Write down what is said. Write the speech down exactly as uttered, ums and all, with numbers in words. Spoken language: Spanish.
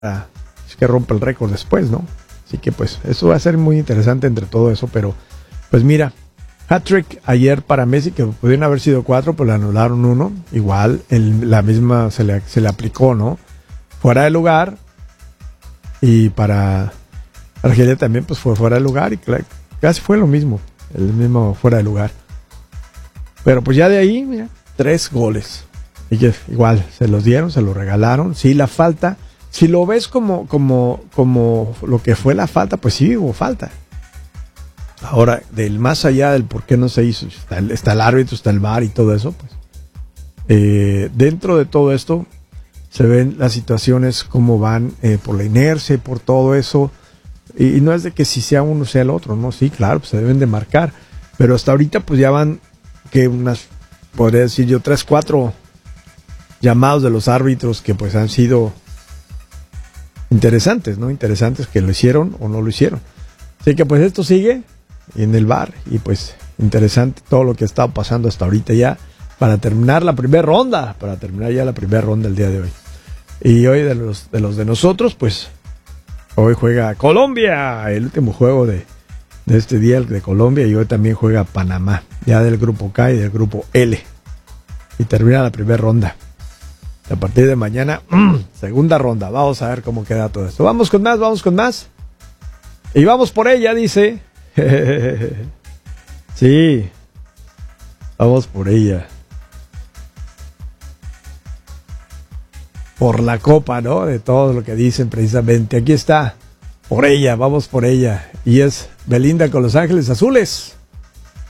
es que rompe el récord después, ¿no? Así que pues eso va a ser muy interesante entre todo eso, pero pues mira, hat-trick ayer para Messi, que pudieron haber sido cuatro, pero le anularon uno, igual, el, la misma se le, se le aplicó, ¿no? Fuera de lugar, y para Argelia también pues fue fuera de lugar, y casi fue lo mismo, el mismo fuera de lugar. Pero pues ya de ahí, mira, tres goles. Y que igual, se los dieron, se los regalaron. Sí, la falta, si lo ves como, como, como lo que fue la falta, pues sí hubo falta. Ahora, del más allá del por qué no se hizo, está el, está el árbitro, está el V A R y todo eso, pues. Eh, dentro de todo esto, se ven las situaciones cómo van eh, por la inercia, por todo eso. Y, y no es de que si sea uno sea el otro, ¿no? Sí, claro, pues se deben de marcar. Pero hasta ahorita, pues ya van, que unas, podría decir yo, tres, cuatro llamados de los árbitros que pues han sido interesantes, ¿no? Interesantes que lo hicieron o no lo hicieron. Así que pues esto sigue en el V A R y pues interesante todo lo que ha estado pasando hasta ahorita ya para terminar la primera ronda, para terminar ya la primera ronda el día de hoy. Y hoy de los de los de nosotros, pues hoy juega Colombia, el último juego de, de este día, el de Colombia, y hoy también juega Panamá, ya del grupo K y del grupo L. Y termina la primera ronda. A partir de mañana, mmm, segunda ronda. Vamos a ver cómo queda todo esto. Vamos con más, vamos con más. Y vamos por ella, dice. Sí. Vamos por ella. Por la copa, ¿no? De todo lo que dicen precisamente. Aquí está. Por ella, vamos por ella. Y es Belinda con Los Ángeles Azules.